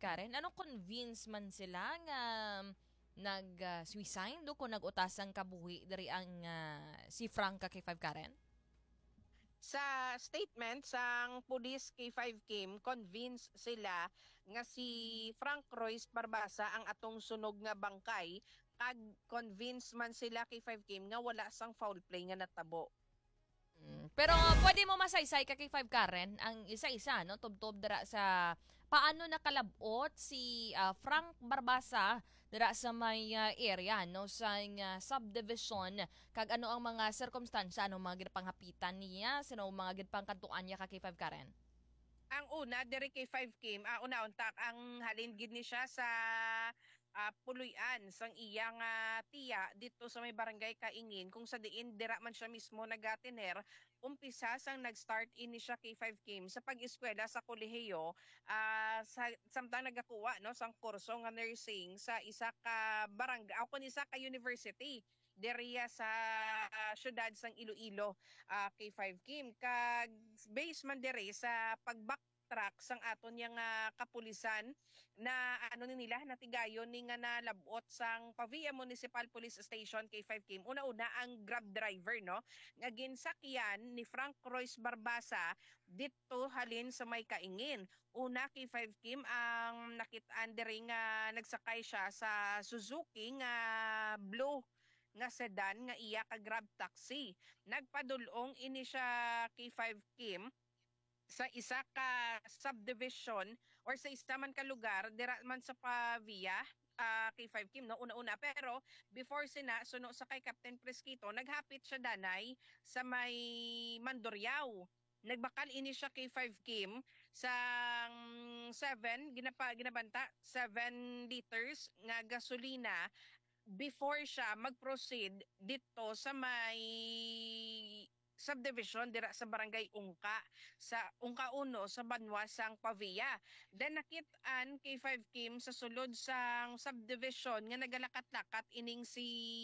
Karen, anong convince man sila nga nag-suicide do kung nag-utasang kabuhi dari ang si Frank kay 5 Karen? Sa statement sang pulis kay 5 Kim, convince sila nga si Frank Royce Barbasa ang atong sunog nga bangkay, kag convince man sila kay 5 Kim nga wala sang foul play nga natabo. Pero pwede mo masaysay ka kay 5 Karen ang isa-isa no tubtob dara sa paano nakalabot si Frank Barbasa dara sa may area no sa subdivision kag ano ang mga sirkumstansya ano mga gipanghapitan niya sino mga gipangkantuan niya ka kay 5 Karen. Ang una, diri kay 5 Kim, una-unta ang halin gid ni siya sa puluyan sang iyang tiya dito sa may barangay Kaingin kung sa diin dira man siya mismo nagatiner. Umpisa sang nag-start ini siya kay 5 Kim sa pag-eskwela sa kolehiyo, sa samtang nagakuha no sang kurso nga nursing sa isa ka barangay o kun isa ka university diriya sa syudad sang Iloilo, kay 5 Kim kag base man diri sa pag-backtrack sang aton yang kapulisan na ano ni nila natigayon ni nga nalabot sang Pavia Municipal Police Station kay 5 Kim. Una-una ang Grab driver no nga ginsakyan ni Frank Royce Barbasa dito halin sa may Kaingin. Una kay 5 Kim ang nakit-an diri nga nagsakay siya sa Suzuki nga blue nga sedan nga iya ka Grab taxi. Nagpadulong ini siya kay 5 Kim sa isa ka subdivision or sa isa man ka lugar dira man sa Pavia, kay 5 Kim no una-una, pero before sina suno sa kay Captain Presquito naghapit siya danay sa may Mandurriao. Nagbakal ini siya kay 5 Kim sa 7 ginabanta 7 liters nga gasolina before siya mag-proceed dito sa may subdivision dira sa barangay Ungka sa Ungka Uno sa Banwasang Pavia. Then nakit-an kay 5 Kim sa sulod sang subdivision nga nagalakat-lakat ining si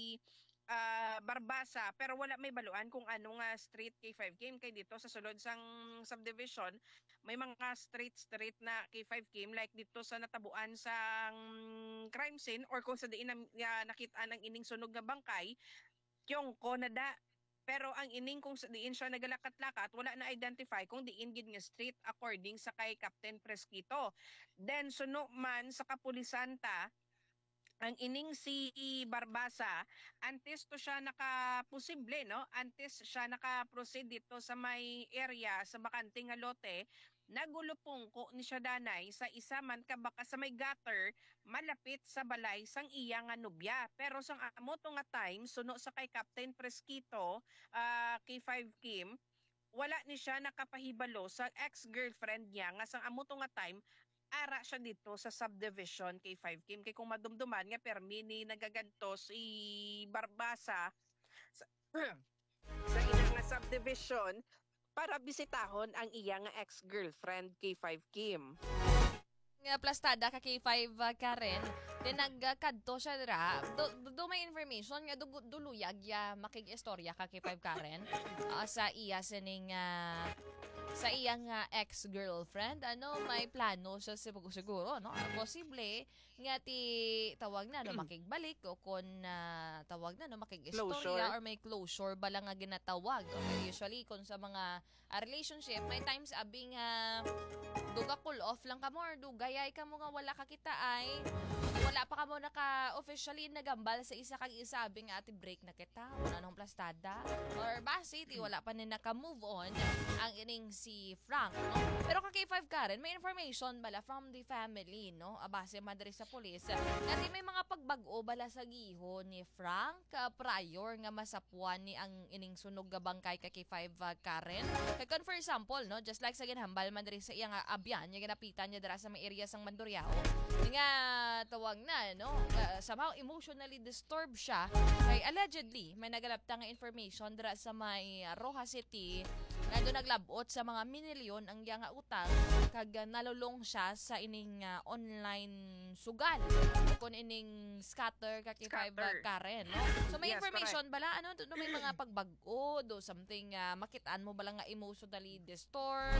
Barbasa pero wala may baluan kung ano nga street kay 5 Kim kay dito sa sulod sang subdivision may mga street na kay 5 Kim like dito sa natabuan sang crime scene or kung sa diin na nakita ang ining sunog nga bangkay kyong ko nada. Pero ang ining kung sa diin siya nagalakat-lakat wala na identify kung diin gid nga street according sa kay Captain Presquito. Then suno man sa kapulisanta ang ining si Barbasa antes to siya nakaposible no antes siya naka-proceed dito sa may area sa bakante nga lote nagulupong ko ni siya danay sa isa man ka baka sa may gutter malapit sa balay sang iya nga nobya pero sang amo to nga time suno sa kay Captain Presquito, kay 5 Kim wala ni siya nakapahibalo sa ex-girlfriend niya nga sang amo to nga time ara siya dito sa subdivision kay 5 Kim kay kung madumduman nga permi ni nagaganto si Barbasa sa, sa iyang nga subdivision para bisitahon ang iyang nga ex-girlfriend kay 5 Kim. Nga plastada ka kay 5 Karen then nagkadto siya dira do may information nga duluyag ya makig-istorya ka kay 5 Karen sa iya sining sa iyang ex-girlfriend ano may plano siya siguro no posible nga ti tawag na no makigbalik o kun tawag na no makig-istorya Closure. or may closure bala nga ginatawag okay, usually kung sa mga relationship may times abing duga cool off lang ka mo or dugayay ka mo nga wala ka kita ay wala pa ka mo naka-officially nagambal sa isa kag isabi nga ati break na kita wala nang plastada or basi ti wala pa ni naka-move on ang ining si Frank no? Pero kay 5 Karen may information bala from the family no base madre sa pulis nga may mga pagbago bala sa gihon ni Frank prior nga masapuan ni ang ining sunog nga bangkay kay 5 Karen kay for example no just like sa ginhambal madre sa iyang abyan nga ginapitan niya dira sa may area sang Mandurriao nga tawag na no somehow emotionally disturbed siya kay allegedly may nagalapta nga information dira sa may Rojas City nga doon naglabot sa mga minilyon ang iyang utang kag nalulong siya sa ining online sugal kung ining scatter kay 5 Karen no so may Yes, information bala ano do may mga pagbago do something makitaan mo bala nga emotionally disturbed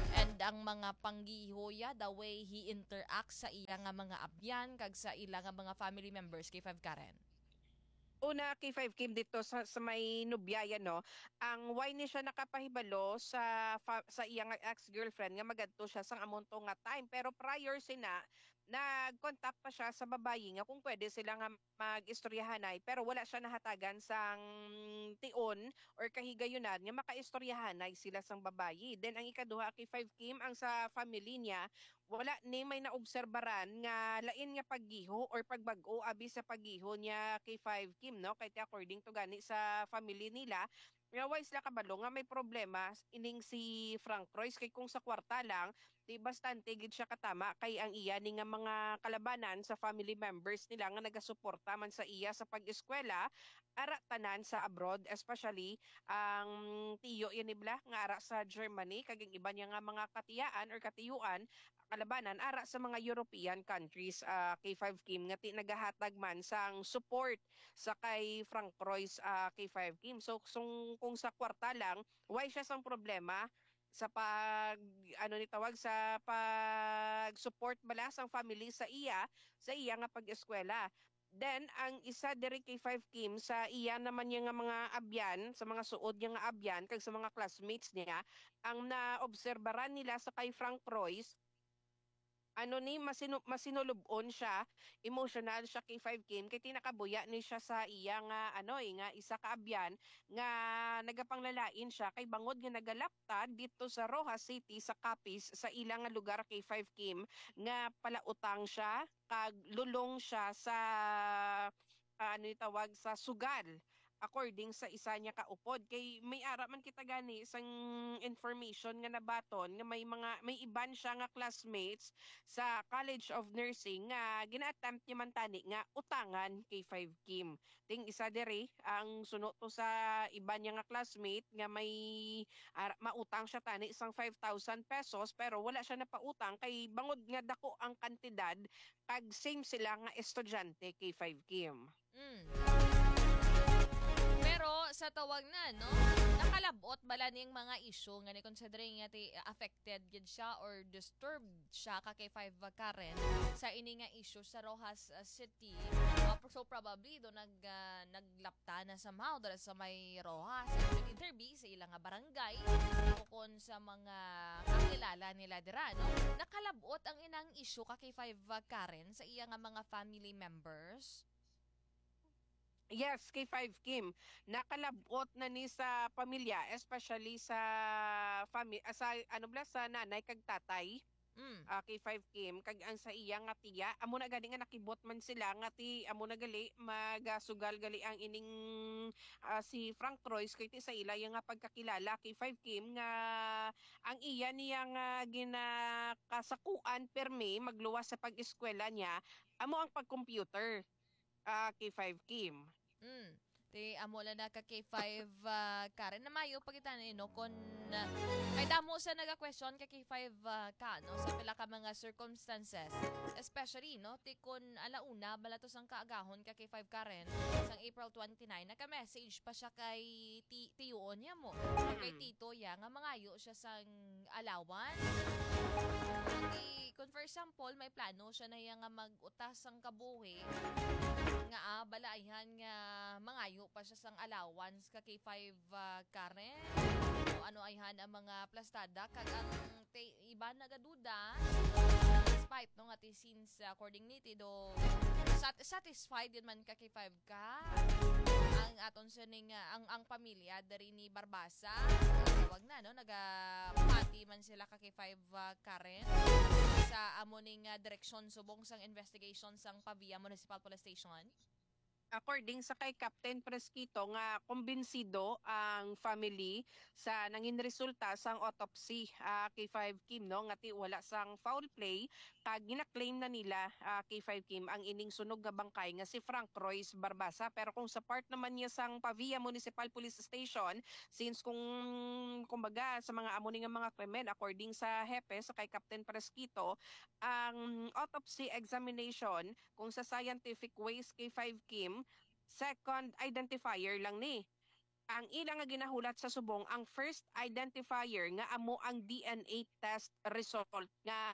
and ang mga panggihoya the way he interacts sa iya nga mga abyan kag sa ila nga mga family members kay Five Karen. Una kay 5 Kim dito sa may Nubyaya no, ang why ni siya nakapahibalo sa iyang ex-girlfriend nga magadto siya sang amonto nga time pero prior sina nag-contact pa siya sa babayi nga kung pwede sila nga mag-istoryahanay pero wala siya nahatagan sang tion or kahigayunan nga makaistoryahanay sila sang babayi. Then ang ikaduha kay 5 Kim ang sa family niya wala ni may naobserbaran nga lain nga paggiho or pagbag-o abi sa paggiho niya kay 5 Kim no kay according to gani sa family nila nga why sila kabalo nga may problema ining si Frank Royce kay kung sa kwarta lang di bastante gid siya katama kay ang iya ni nga mga kalabanan sa family members nila nga nagasuporta man sa iya sa pag-eskwela ara tanan sa abroad especially ang tiyo yan nibla nga ara sa Germany kag ang iba niya nga mga katiyaan or katiyuan kalabanan ara sa mga European countries K5 Kim nga nagahatag man sang support sa kay Frank Royce K5 Kim. So kung sa kwarta lang, why siya sang problema sa pag ano ni tawag sa pag support bala sang family sa iya nga pag-eskwela. Then ang isa diri kay 5 Kim sa iya naman niya nga mga abyan, sa mga suod niya nga abyan kag sa mga classmates niya, ang naobserbaran nila sa kay Frank Royce ano ni masinulubon siya, emotional siya kay 5 Kim kay tinakabuya ni siya sa iya nga ano nga isa ka abyan nga nagapanglalain siya kay bangod nga nagalaptad dito sa Rojas City sa Capiz sa ilang nga lugar kay 5 Kim nga palautang siya kag lulong siya sa ano tawag sa sugal according sa isa niya kaupod kay may ara man kita gani sang information nga nabaton nga may iban siya nga classmates sa College of Nursing nga gina-attempt niya man tani nga utangan kay 5 Kim ting isa diri ang suno to sa iba niya nga classmate nga may mautang siya tani isang 5,000 pesos pero wala siya napautang kay bangod nga dako ang kantidad kag same sila nga estudyante kay 5 Kim. Mm. Pero sa tawag na no, nakalabot bala ning mga issue nga ni considering nga affected gid siya or disturbed siya ka kay Five Karen sa ini nga issue sa Rojas City. So probably do naglapta na somehow dala sa may Rojas either be sa ilang nga barangay o kon sa mga kakilala nila dira no. Nakalabot ang inang issue ka kay Five Karen sa iya nga mga family members. Yes, kay 5 Kim. Nakalabot na ni sa pamilya, especially sa sa ano bala sa nanay kag tatay. Mm. Kay 5 Kim kag ang sa iya nga tiya amo na gali nga nakibot man sila nga amo na gali magasugal gali ang ining si Frank Royce kay ti sa ila yung nga pagkakilala kay 5 Kim nga ang iya niya nga ginakasakuan permi magluwas sa pag-eskwela niya amo ang pag-computer kay 5 Kim. Mm. Ti amo la na ka K5 Karen na mayo pagitan no kon may damo sa naga-question ka K5 ka no sa pila ka mga circumstances especially no ti kon alauna bala to sang kaagahon ka K5 Karen sang April 29 naka-message pa siya kay tiyoon niya mo kay tito ya nga mangayo siya sang alawan kung for example may plano siya na nga mag-utas sang kabuhi nga balaihan nga mangayo pa siya sang allowance ka kay 5 Karen o ano ayhan ang mga plastada kag ang iba nagaduda despite no nga since according ni do satisfied yun man ka kay 5 ka ang aton sining ang pamilya dari ni Barbasa wag na no nagapati man sila ka kay 5 Karen sa amo ning direksyon subong sang investigation sang Pavia Municipal Police Station. According sa kay Captain Fresquito nga kumbinsido ang family sa nangin resulta sang autopsy kay 5 Kim no nga ti wala sang foul play kag gina-claim na nila kay 5 Kim ang ining sunog nga bangkay nga si Frank Royce Barbasa pero kung sa part naman niya sang Pavia Municipal Police Station since kung kumbaga sa mga amo nga mga krimen according sa hepe sa kay Captain Fresquito ang autopsy examination kung sa scientific ways kay 5 Kim second identifier lang ni Ang ilang nga ginahulat sa subong ang first identifier nga amo ang DNA test result nga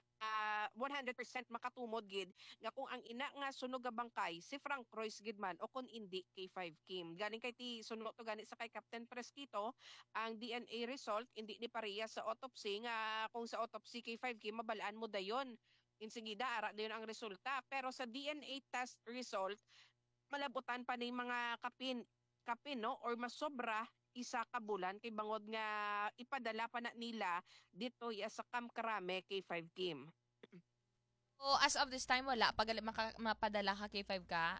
100% makatumod gid nga kung ang ina nga sunog nga bangkay si Frank Royce gid man o kun indi kay 5 Kim. Galing kay ti sunog to gani sa kay Captain Fresquito ang DNA result indi ni pareha sa autopsy nga kung sa autopsy kay 5 Kim mabalaan mo dayon. Insigida ara dayon ang resulta pero sa DNA test result malabutan pa ni mga kapin no or mas sobra isa ka bulan kay bangod nga ipadala pa na nila dito ya sa Camp Krame kay 5 Kim. So, as of this time, wala. Pag mapadala ka kay 5 ka,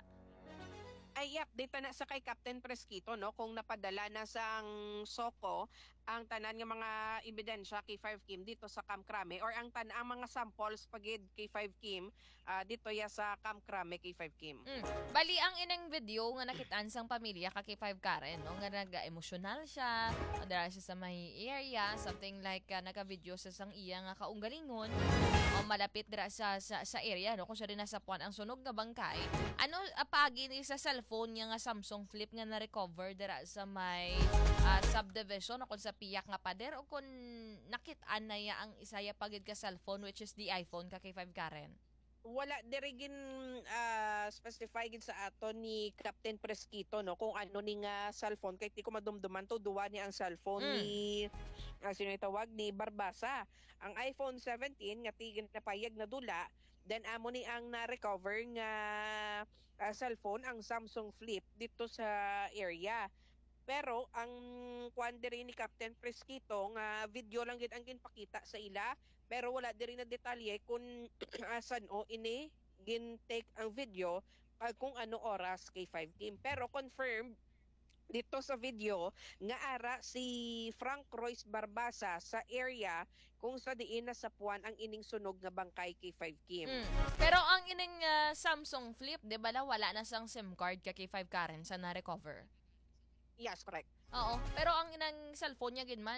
Ay update na sa kay Captain Fresquito no kung napadala na sang Soko ang tanan nga mga ebidensya kay 5 Kim dito sa Camp Krame or ang mga samples pagid kay 5 Kim dito ya sa Camp Krame kay 5 Kim. Bali, ang inang video nga nakitaan sang pamilya ka kay 5 Karen, no? Nga nag-emotional siya, dara siya sa may area, something like naka-video sa sang iya nga kaunggalingon, o malapit dira sa area, no? Kung siya rin nasa puwan ang sunog nga bangkay. Ano, apagi ni sa cellphone niya nga Samsung Flip nga na-recover dira sa may subdivision o kung sa piyak nga pader o kung nakitaan na ya ang isaya pagid ka cellphone which is the iPhone ka kay 5 Karen? Wala dirigin specify gid sa ato ni Captain Fresquito no kung ano ni nga cellphone kay ti ko madumduman to duwa ni ang cellphone ni sino itawag ni Barbasa. Ang iPhone 17 nga tigin na payag na dula then amo ni ang na-recover nga cellphone ang Samsung Flip dito sa area. Pero ang kuan diri ni Captain Fresquito nga video lang gid ang ginpakita sa ila pero wala diri na detalye kung asan o ini gin take ang video kung ano oras kay 5 Kim. Pero confirmed dito sa video nga ara si Frank Royce Barbasa sa area kung sa diin na sapuan ang ining sunog nga bangkay kay 5 Kim. Pero ang ining Samsung Flip, di ba wala na sang SIM card ka kay 5 Karen sa na-recover? Yes, correct. Oo. Pero ang inang cellphone niya gid man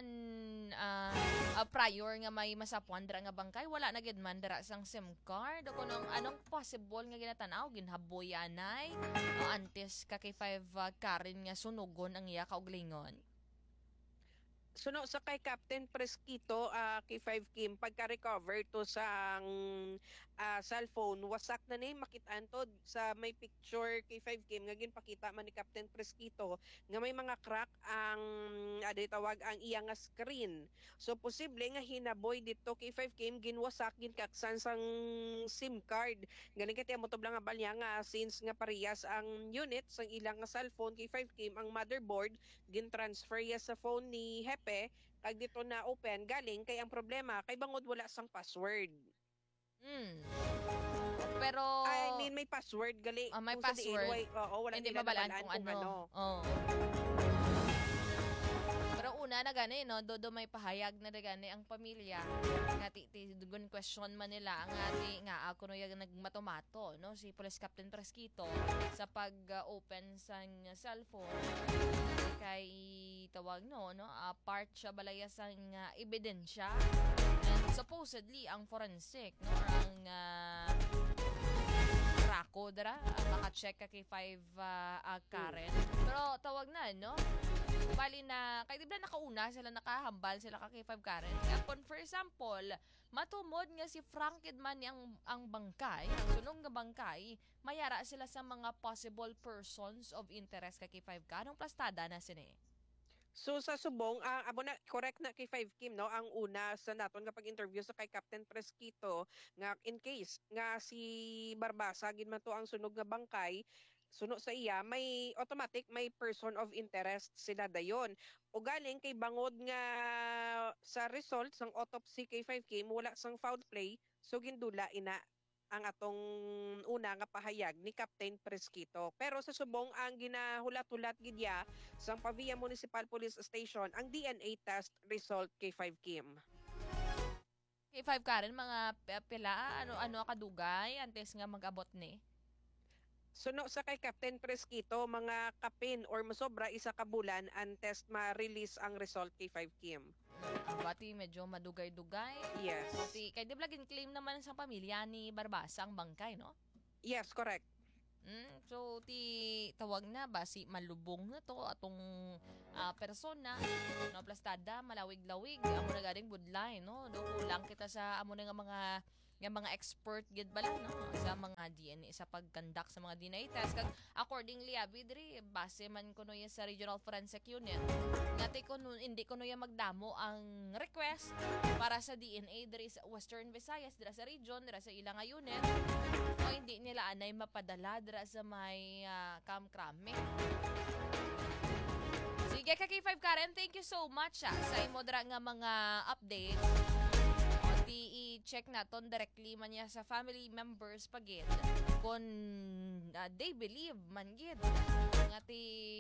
prior nga may masapuan dira nga bangkay, wala na gid man dira sang SIM card o kung anong possible nga ginatanaw ginhaboyanay o antes ka kay 5 Karen nga sunugon ang iya kauglingon. Suno sa kay Captain Fresquito kay 5 Kim pagka-recover to sa cellphone wasak na ni makitaan to sa may picture kay 5 Kim nga ginpakita man ni Captain Fresquito nga may mga crack ang tawag ang iya nga screen. So posible nga hinaboy dito kay 5 Kim ginwasak ginkaksan sang SIM card. Ganing kay mo tublang nga balya nga since nga parehas ang unit sang ilang nga cellphone kay 5 Kim ang motherboard gin-transfer ya sa phone ni Hepe kag dito na open galing kay ang problema kay bangod wala sang password. Pero I mean may password gali. may password. Wala hindi nila mabalaan nabalaan kung ano. Oh. Pero una na gani no, do may pahayag na gani ang pamilya nga ti dugon question man nila nga ti nga ako no yung nagmatomato no si Police Captain Fresquito sa pag-open sang cellphone kay tawag no part siya balaya sang ebidensya and supposedly ang forensic no or ang Rako dara maka-check ka kay 5 Karen pero tawag na no bali na kay di ba nakauna sila nakahambal sila ka kay 5 Karen kung for example matumod nga si Frank Kidman ang bangkay ang sunog nga bangkay mayara sila sa mga possible persons of interest ka kay 5 ka anong plastada na sini. So sa subong, abo na correct na kay 5 Kim no ang una sa naton kapag interview sa kay Captain Fresquito nga in case nga si Barbasa gid man to ang sunog nga bangkay suno sa iya may automatic may person of interest sila dayon. O galing kay bangod nga sa results ng autopsy kay 5 Kim wala sang foul play so gindula ina ang atong una nga pahayag ni Captain Fresquito. Pero sa subong ang ginahulat-hulat gidya sa Pavia Municipal Police Station ang DNA test result kay 5 Kim. Kay 5 Karen mga pila ano kadugay antes nga mag-abot ni. Suno sa kay Captain Fresquito mga kapin or masobra isa ka bulan antes ma-release ang result kay 5 Kim. Bati medyo madugay-dugay. Yes. Bati kay di ba claim naman sa pamilya ni Barbasa ang bangkay no? Yes, correct. So ti tawag na basi malubong na to atong persona no plastada malawig-lawig amo na garing budlay no do kulang kita sa amo na nga mga expert gid bala no sa mga DNA sa pagkandak sa mga DNA test kag accordingly abi diri base man kuno ya sa Regional Forensic Unit ngati kuno hindi kuno ya magdamo ang request para sa DNA diri sa Western Visayas dira sa region dira sa ilang nga unit o hindi nila anay mapadala dira sa may Camp Crame. Sige ka K5 Karen, thank you so much sa imo dira nga mga update. I-check naton directly man niya sa family members pagid kung they believe man gid nga ti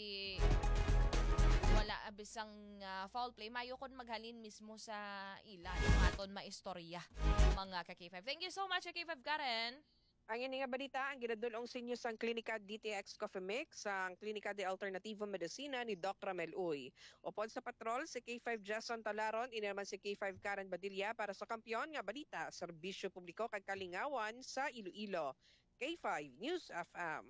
wala abisang foul play mayo kon maghalin mismo sa ila yung aton maistorya mga ka-K5. Thank you so much K5 Karen. Ang ini nga balita ang ginadulong sa inyo sa Klinika DTX Coffee Mix sa Klinika de Alternativa Medicina ni Doc Ramel Uy. Upod sa patrol si K5 Jason Talaron, ina naman si K5 Karen Badilla para sa kampiyon nga balita, serbisyo publiko kag kalingawan sa Iloilo. K5 News FM.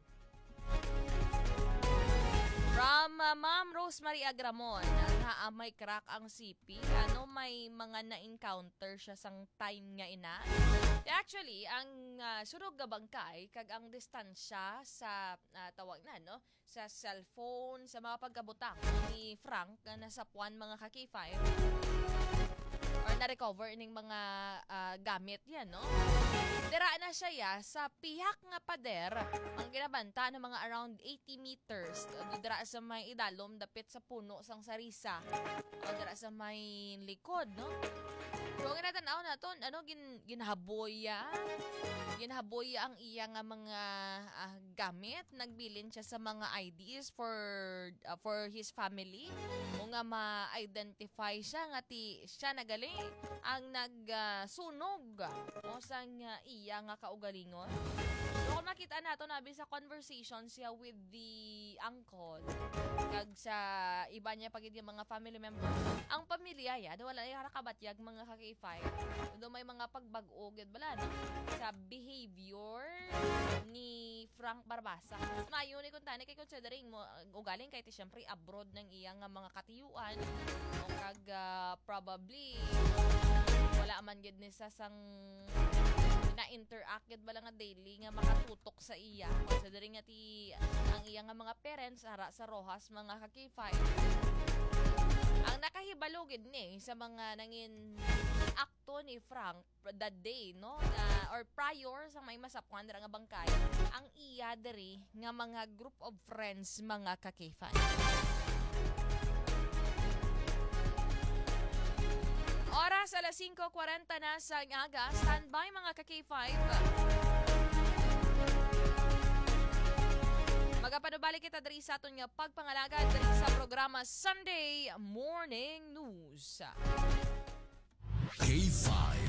From Ma'am Rosemary Agramon, nga may crack ang CP. Ano may mga na-encounter siya sang time nga ina? Actually, ang surog nga bangkay kag ang distansya sa tawag na no, sa cellphone, sa mga pagkabutang ni Frank na nasa puwan mga ka-K5 or na-recover ning mga gamit yan, no? Dira na siya ya sa pihak nga pader ang ginabanta ng mga around 80 meters. Dira sa may idalom dapit sa puno sang sarisa. O dira sa may likod, no? So, ang ginatanaw naton, ginhaboya ang iya nga mga gamit. Nagbilin siya sa mga IDs for his family. O nga ma-identify siya nga siya nagali ang nagsunog o sang iya nga kaugalingon. So, kung makita nato nabi sa conversation siya with the uncle kag sa iba niya pagid yung mga family members. Ang pamilya ya, wala ay harakabatyag mga ka-K5. Do may mga pagbag-o gid bala no sa behavior ni Frank Barbasa. Mayo ni kun tani kay considering mo ugaling kay ti syempre abroad ng iyang mga katiyuan o kag probably wala man gid ni sa sang na-interact gid bala nga daily nga makatutok sa iya considering nga ti ang iya nga mga parents ara sa Rojas mga ka-K5 ang nakahibalo gid ni sa mga nangin akto ni Frank that day no or prior sa may masapuan dira nga bangkay ang iya diri nga mga group of friends mga ka-K5. Oras alas 5:40 na sa aga. Standby mga ka-K5. Magapanubalik kita diri sa aton nga pagpangalagad diri sa programa Sunday Morning News. K5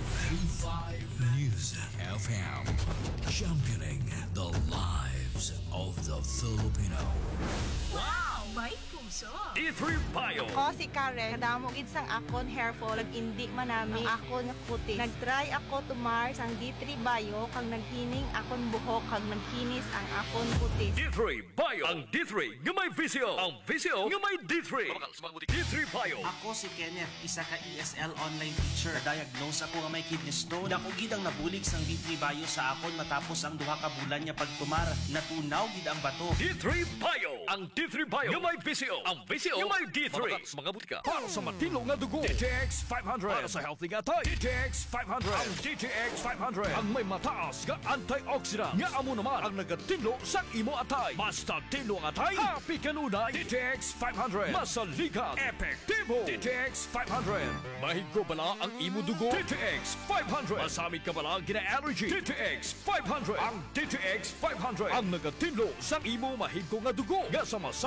News FM, championing the lives of the Filipino. Wow! May puso! D3 Bio. Ako si Karen, kadamo gid sang akon hair fall, indi manami ang akon nga kutis. Nagtry ako tumar sang D3 Bio kang naghining akon buhok kag nagkinis ang akon kutis. D3 Bio. Ang D3 nga may visyo. Ang visyo nga may D3. D3 Bio. Ako si Kenneth, isa ka ESL online teacher. Diagnose ako nga may kidney stone. Dako gid ang nabulig sang D3 Bio sa akon matapos ang duha ka bulan nga pagtumar. Natunaw gid ang bato. D3 Bio. Ang D3 Bio nga may visyo. Ang visyo nga may D3. Mga butika. Para sa matino nga dugo, DTX 500. Para sa healthy nga tayo, DTX 500. Ang DTX 500 ang may mataas nga antioxidant nga amo naman ang nagatinlo sa imo atay. Basta tinlo ang atay, happy kanunay. DTX 500 masaligan, epektibo. DTX 500 mahigko bala ang imo dugo. DTX 500 masamit ka bala gina-allergy. DTX 500 ang DTX 500 ang nagatinlo sa imo mahigko nga dugo nga sa masami amo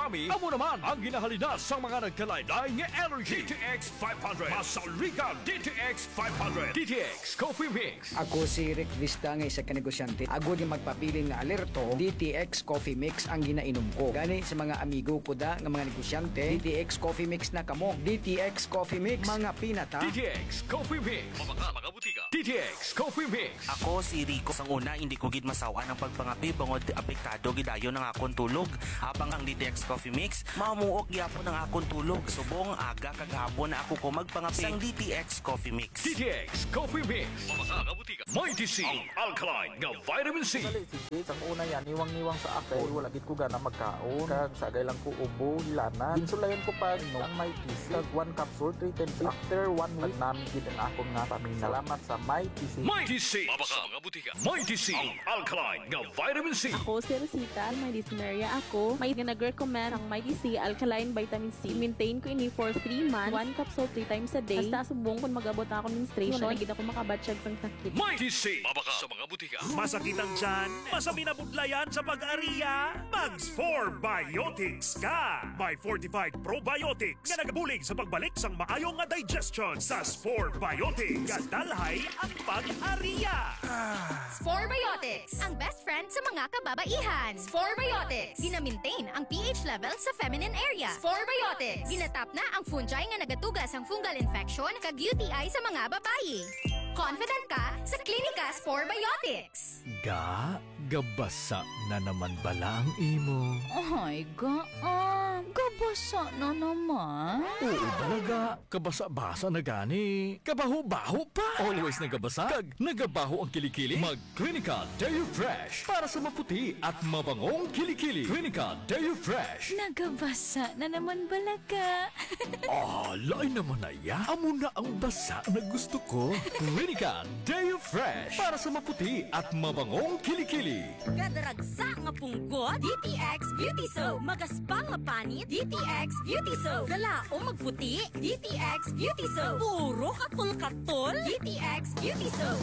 amo naman ang ginahalina sa mga nagkalain-lain nga energy. DTX 500. Masaligan DTX 500. DTX Coffee Mix. Ako si Rick Vista nga isa ka negosyante. Ako di magpapiling nga alerto, DTX Coffee Mix ang ginainom ko. Gani sa mga amigo ko da nga mga negosyante, DTX Coffee Mix na kamo. DTX Coffee Mix, mga pinata. DTX Coffee Mix. Mga butika. DTX Coffee Mix. Ako si Rico. Sang una, hindi ko gid masawa ng pagpangapi bangod apektado gidayon ng akong tulog. Habang ang DTX Coffee Mix, mamuok gyapon ang akong tulog. Subong aga kagahapon na ako ko magpangapi sang DTX Coffee Mix. DTX Coffee Mix. Mga butika. Mighty C. Ang alkaline nga vitamin C. Sige, ang una yan, niwang-niwang sa akin. Wala gid ko gana magkaon. Kag sagay lang ko ubo, hilana. Insulayan ko pa no, ang may TC. Kag 1 capsule, 3 times. After 1 week, namin gid ang akong nga pamina. Salamat sa may TC. Mighty C. Mga butika. Mighty C. Ang alkaline nga vitamin C. Ako si Rosita, may dyspnea ako. May nag-recommend ang Mighty C Alkaline Vitamin C. Maintain ko ini for 3 months. 1 capsule 3 times a day. Basta subong kung mag-abot ako menstruation. Wala gid ako makabatsyag sang sakit. Mighty C. Sa mga butika. Masakit ang tiyan? Masami na budlayan sa pag-ariya? Mags 4 Biotics ka! May fortified probiotics nga nagabulig sa pagbalik sang maayong nga digestion sa Spore Biotics. Kadalhay ang pag-ariya! Spore Biotics, ang best friend sa mga kababaihan. Spore Biotics, gina-maintain ang pH level sa feminine area. Spore Biotics, ginatap na ang fungi nga nagatugas ang fungal infection kag UTI sa mga babayi. Confident ka sa Klinika Spore Biotics. Gabasa na naman bala ang imo. Ay, gabasa na naman. Oo talaga, kabasa-basa na gani. Kabaho-baho pa. Always nagabasa, kag nagabaho ang kilikili. Mag-Clinica Deo Fresh para sa maputi at mabangong kilikili. Clinica Deo Fresh. Nagabasa na naman balaga. Lain naman na ya. Amo na ang basa na gusto ko. Clinica Deo Fresh para sa maputi at mabangong kilikili. Gadaragsa nga punggot, DTX Beauty Soap. Magaspang nga panit, DTX Beauty Soap. Galaong magputi, DTX Beauty Soap. Puro katol-katol, DTX Beauty Soap.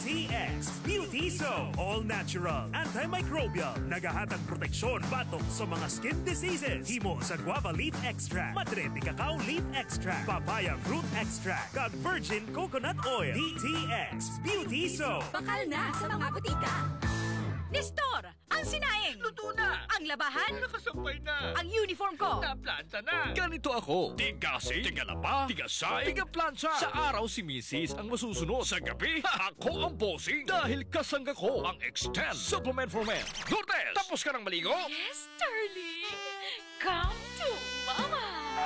DTX Beauty Soap. All natural, antimicrobial, nagahatag proteksyon batok sa mga skin diseases. Himo sa guava leaf extract, madre de cacao leaf extract, papaya fruit extract, kag virgin coconut oil. DTX Beauty Soap. Bakal na sa mga butika. Nestor, ang sinaing. Luto na. Ang labahan. Nakasampay na. Ang uniform ko. Naplanta na. Ganito ako. Tigasing, tigalapa, tigasay, tigaplansya. Sa araw si Mrs. ang masusunod. Sa gabi, ako ang bossing. Dahil kasangga ko ang Extend Supplement for Men. Lourdes, tapos ka ng maligo? Yes, darling. Come to mama.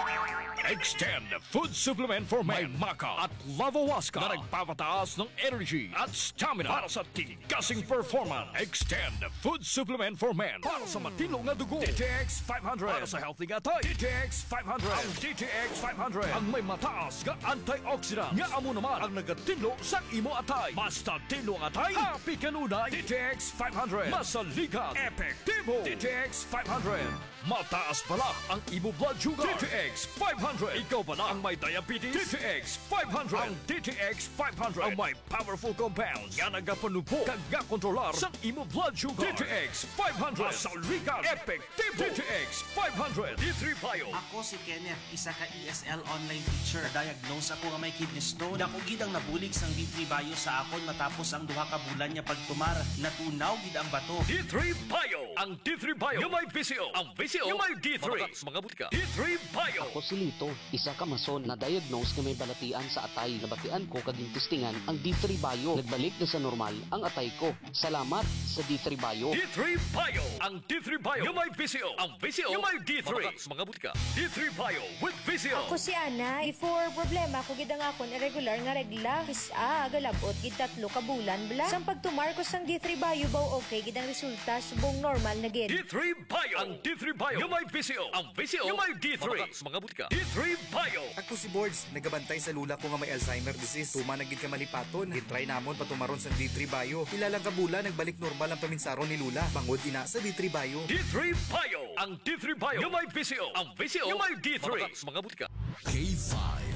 Extend Food Supplement for Men. May Maca at Lavawaska na nagpapataas ng energy at stamina para sa tigasing performance. Extend Food Supplement for Men para sa matino nga dugo. DTX 500 para sa healthy nga tayo. DTX 500. Ang DTX 500 ang may mataas nga antioxidant nga amo naman ang nagatinlo sa imo atay. Basta tinlo ang atay, happy kanunay. DTX 500. Masaligan. Epektibo. DTX 500. Mataas pala ang imo blood sugar. DTX 500. Ikaw pala ang may diabetes. DTX 500. Ang DTX 500 ang may powerful compounds nga nagapanupo kag kontrolar sa imo blood sugar. DTX 500. Masaligan. Epektibo. DTX 500. D3 Bio. Ako si Kenneth, isa ka ESL online teacher. Diagnose ako nga may kidney stone. Ako gid ang nabulig sang D3 Bio sa akon matapos ang 2 ka bulan niya pagtumar. Natunaw gid ang bato. D3 Bio. Ang D3 Bio yung may VCO. Ang VCO yung may D3. Mga butika. D3 Bio. Ako si Lito, isa ka mason na diagnose na may balatian sa atay. Nabatian ko kaging testingan ang D3 Bio. Nagbalik na sa normal ang atay ko. Salamat sa D3 Bio. D3 Bio. Ang D3 Bio yung may VCO. Ang VCO yung may D3. Mga butika. D3 Bio with VCO. Ako si Ana. Before problema ko gid ang akon irregular nga regla. Kisa galabot gid 3 ka bulan bla. Sang pagtumar ko sang D3 Bio baw okay gid ang resulta subong normal na gid. D3 Bio. Ang D3 Bio yung may VCO. Ang VCO yung may D3. Mga butika. D3 Bio. Ako si Boards, nagabantay sa lula ko nga may Alzheimer disease. Tuma na gid ka malipaton. Gitry namon patumaron sa D3 Bio. Ilang kabula nagbalik normal ang paminsaron ni Lula. Bangod ina sa D3 Bio. D3 Bio. Ang D3 Bio yung may VCO. Ang VCO yung may D3. Mga butika. K5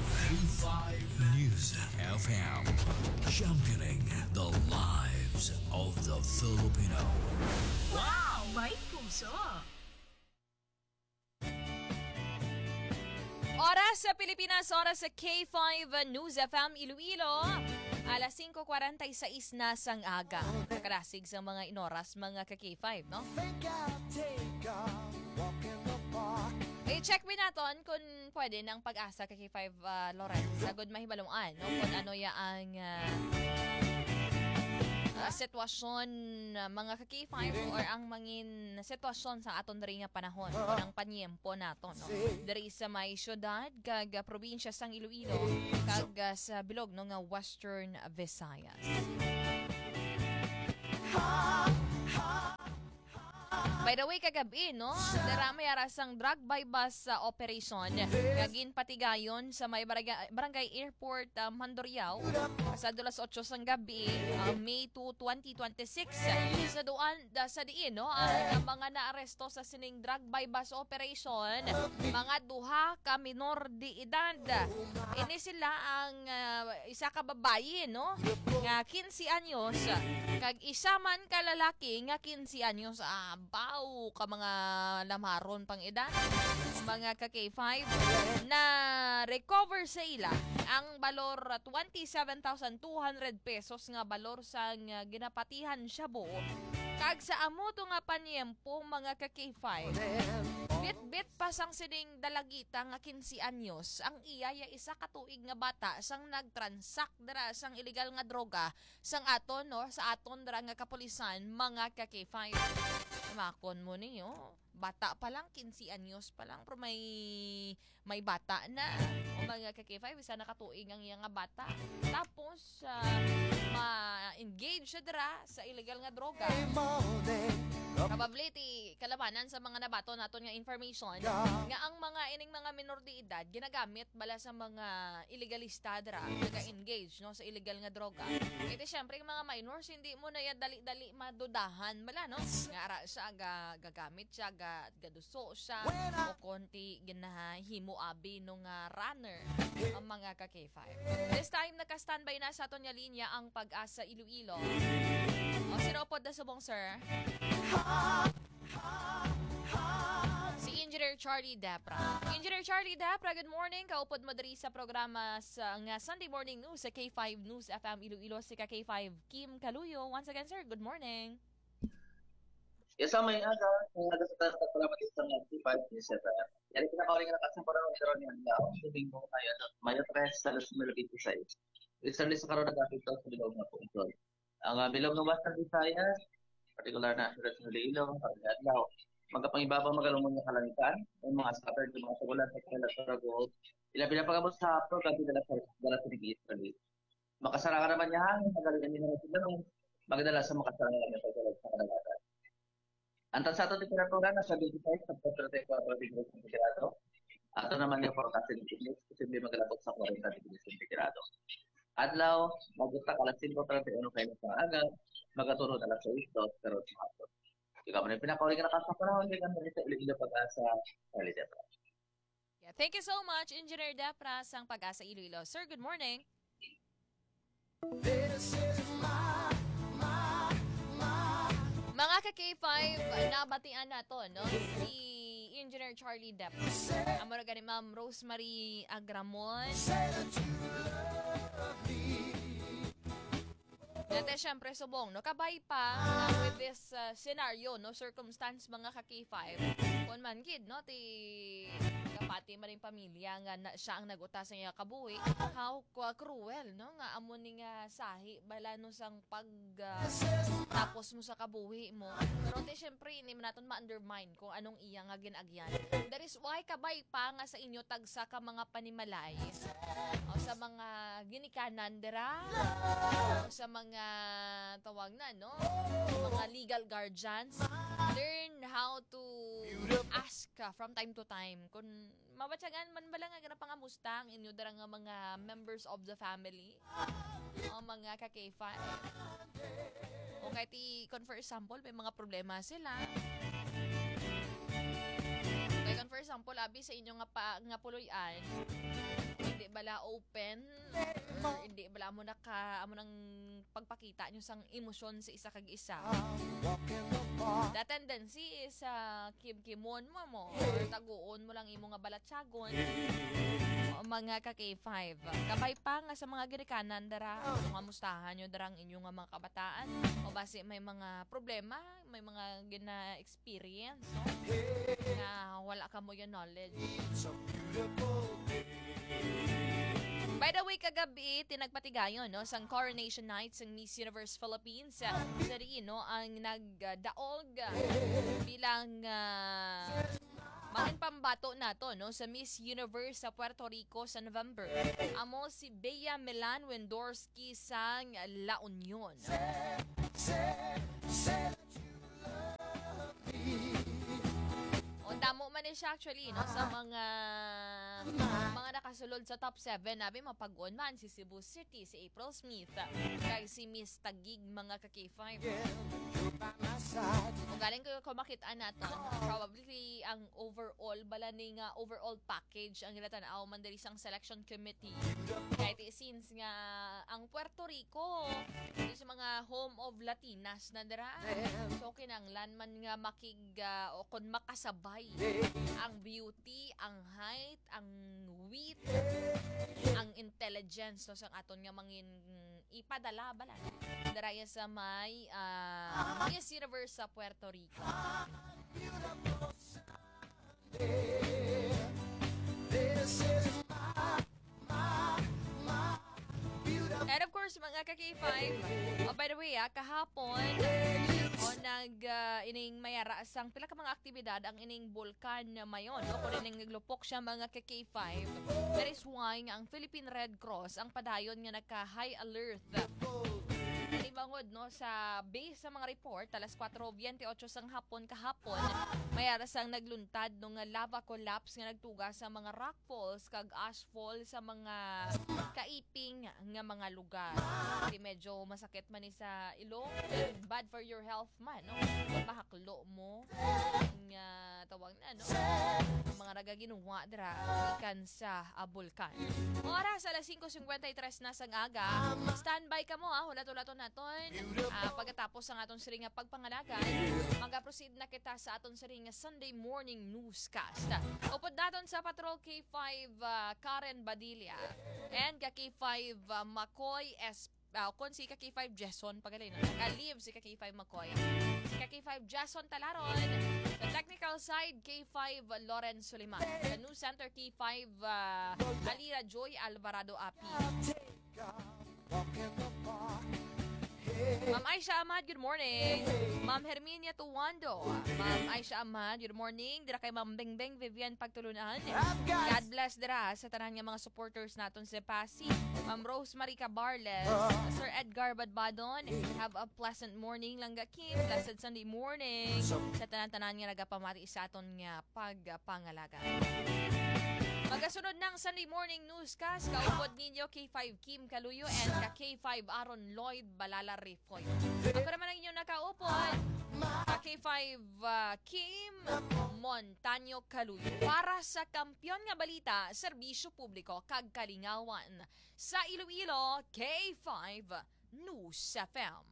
News FM. Championing the lives of the Filipino. Wow! May puso. Oras sa Pilipinas, oras sa K5 News FM Iloilo. Alas 5:46 na sang aga. Nakarasig sa mga inoras, mga ka-K5, no? I-check mo natin kung pwede ng pag-asa ka-K5 Lawrence. Sagod mahibalungan, no? Kung ano ang sitwasyon mga ka-K5 or ang mangin sitwasyon sa aton diri nga panahon o ang panyempo naton, no? Diri sa may syudad kag probinsya sang Iloilo kag sa bilog no nga Western Visayas. By the way, kagabi, no? Dara may arasang drug by bus operation. Kagin patigayon sa may barangay airport Mandurriao sa dulas 8 sang gabi, May 2, 2026. Sa diin, no? Ang mga naaresto sa sining drug by bus operation, mga duha ka minor de edad. Ini sila ang isa ka babayi, no? Nga 15 anyos. Kag isa man ka lalaki nga 15 anyos. Bao ka mga lamaron pang edad, mga ka-K5 na recover sa ila ang balor 27,200 pesos nga balor sang ginapatihan siya buo. Kag sa amo to nga panyempo mga ka-K5, bit pa sang sining dalagita nga 15 anyos ang iya ya isa ka tuig nga bata sang nagtransact dara sang illegal nga droga sang aton, no, sa aton dara nga kapulisan mga ka-K5. Makon mo niyo, bata pa lang, 15 anyos pa lang, pero may bata na. O mga ka-K5, isa nakatuig ang iya nga bata. Tapos, ma-engage siya dira sa illegal nga droga. Probability, kalabanan sa mga nabato naton nga information nga ang mga ining mga minor de edad ginagamit bala sa mga illegalista dira naga-engage, no, sa illegal nga droga. Ito syempre yung mga minors hindi mo na ya dali-dali madudahan bala, no, nga ara siya gagamit siya gaduso siya o konti ginahimo abi no nga runner ang mga ka-K5. This time naka-standby na sa aton nga linya ang Pag-asa Iloilo. O sinopod na subong sir. Si Engineer Charlie Dapra. Engineer Charlie Dapra, good morning. Kaupod mo diri sa programa sa Sunday Morning News sa K5 News FM Iloilo si K5 Kim Kaluyo. Once again, sir, good morning. Yes, may aga sa salamat sa K5 News FM. Yan pinakauling na kasi para meron yan nga. Sabihin mo tayo na may address sa Las Melody sa Recently sa karon nagapito sa bilog na control. Ang bilog ng Western Visayas, particular na sa Iloilo, Adlaw, magkapangibabaw magalumon nga kalangitan, ang mga scattered ng mga sagulan sa Kalas Saragol, ila pagabot sa hapon, kasi dala sa Israel. Makasara ka naman yan, magalingan din naman sila nung magdala sa makasara nga sa kanalatan. Antan sa ato temperatura na sa 25 sa 34 degrees centigrado. Ato naman yung forecast ng English, posible magalabot sa 40 degrees centigrado. Adlaw, magutak alas 5:31 kayo sa aga, magaturo alas 6 pero sa hapon. Ikaw man yung pinakauling na nakasapanahon, hindi ka na sa Iloilo Pag-asa Charlie Dapra. Yeah, thank you so much, Engineer Dapra sang Pag-asa Iloilo. Sir, good morning. Mga ka-K5, nabatian na to, no? Si Engineer Charlie Dapra. Amara gani Ma'am Rosemary Agramon. Dati syempre subong, no? Kabay pa with this scenario, no? Circumstance mga ka-K5. Kung man kid, no? Kapati man ring pamilya nga siya ang nagutas niya kabuhi. How cruel, no? Nga amo ni nga sahi bala no sang pag tapos mo sa kabuhi mo. Pero di syempre hindi man naton ma-undermine kung anong iya nga ginagyan. That is why kabay pa nga sa inyo tagsa ka mga panimalay. O sa mga ginikanan dira. O sa mga tawag na, no? Sa mga legal guardians. Learn how to ask from time to time kung mabatsagan man bala nga ganang pangamusta ang inyo dara nga mga members of the family o mga ka-K5 o kahit kung for example may mga problema sila kaya kung for example abi sa inyo nga puloyan hindi bala open Or hindi bala mo amo nang pagpakita nyo sang emosyon sa isa kag isa. The tendency is kim-kimon mo or taguon mo lang imo nga balatsagon. Mga ka-K5. Kabay pa nga sa mga ginikanan dara, kamustahan nyo darang inyong mga kabataan o base may mga problema, may mga gina-experience, no? Na wala ka mo yung knowledge. By the way, kagabi, tinagpatigayon, no, sang Coronation Night sang Miss Universe Philippines. Sari, no, ang nagdaog bilang mahin pambato na to, no, sa Miss Universe sa Puerto Rico sa November. Amo si Bea Milan Wendorski sang La Union. Damo man siya actually, no, sa mga nakasulod sa top 7 nabi mapag-on man si Cebu City, si April Smith, kay si Miss Taguig, mga ka-K5. Kung galing ko makitaan natin, probably ang overall bala ning overall package ang ginatanaw man diri sang selection committee. Kahit since nga ang Puerto Rico is mga home of Latinas na dira, so kinanglan man nga o kon makasabay ang beauty, ang height, ang wit, ang intelligence, so sang aton nga mangin ipadala bala daraya sa may Miss Universe sa Puerto Rico. And of course, mga ka-K5, by the way, kahapon, ining mayara sang pila ka mga aktibidad ang ining bulkan na mayon, no? Kung ining naglupok siya, mga ka-K5, that is why nga ang Philippine Red Cross ang padayon nga nagka-high alert. Bangod, no, sa base sa mga report, alas 4:28 sang hapon kahapon, mayara sang nagluntad nung lava collapse nga nagtuga sa mga rock falls kag ashfall sa mga kaiping nga mga lugar. Di medyo masakit man ni sa ilong, bad for your health man, no? Kung mahaklo mo nga tawag na, no, mga nagaginuwa dira ikan sa bulkan. Oras alas 5:53 na sang aga. Standby ka mo, hulat-hulaton naton. Pagkatapos ang aton siring nga pagpangalagan, mag-proceed na kita sa aton siring nga Sunday morning newscast. Upod naton sa Patrol K5 Karen Badilla and K5 McCoy kon si K5 Jason pagalay no. Live si K5 McCoy. Si K5 Jason Talaron. The technical side, K5 Lawrence Suliman. The news center, K5 Alira Joy Alvarado Api. Ma'am Aisha Ahmad, good morning. Ma'am Herminia Tuwando. Ma'am Aisha Ahmad, good morning. Dira kay Ma'am Bengbeng Vivian Pagtulunan. God bless dira sa tanan nga mga supporters naton sa Pasig. Ma'am Rosemary Cabarles. Sir Edgar Badbadon. Have a pleasant morning lang Kim. Blessed Sunday morning. Sa tanan-tanan nga nagapamati sa aton nga pagpangalaga. Magasunod ng Sunday Morning Newscast, kaupod ninyo K5 Kim Kaluyo and K5 Aaron Lloyd Balala Rifoy. Ako naman ang inyong nakaupod, K5 Kim Montaño Kaluyo. Para sa kampiyon nga balita, serbisyo publiko, kag kalingawan. Sa Iloilo, K5 News FM.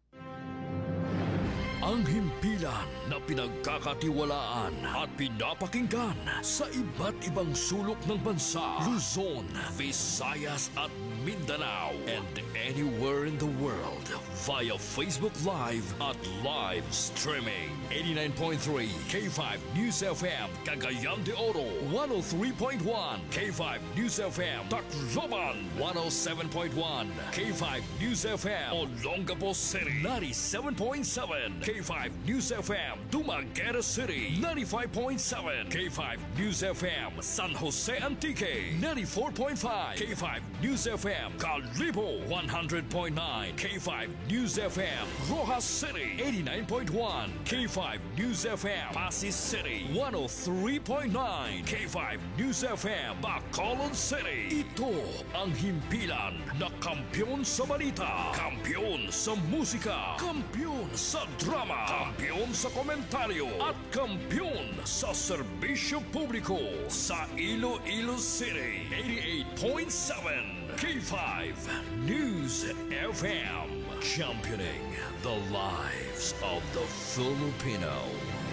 Ang himpilan na pinagkakatiwalaan at pinapakinggan sa iba't ibang sulok ng bansa, Luzon, Visayas at Mindanao, and anywhere in the world via Facebook Live at live streaming. 89.3 K5 News FM, Cagayan de Oro, 103.1 K5 News FM, Tacloban, 107.1 K5 News FM, Olongapo City, 97.7 K5 News FM, Dumaguete City, 95.7 K5 News FM, San Jose Antique, 94.5 K5 News FM, Calibo, 100.9 K5 News FM, Rojas City, 89.1 K5 News FM, Pasig City, 103.9 K5 News FM, Bacolod City. Ito ang himpilan na kampiyon sa balita, kampiyon sa musika, kampiyon sa drama. programa, kampiyon sa komentaryo at kampiyon sa serbisyo publiko sa Iloilo City. 88.7 K5 News FM, championing the lives of the Filipino.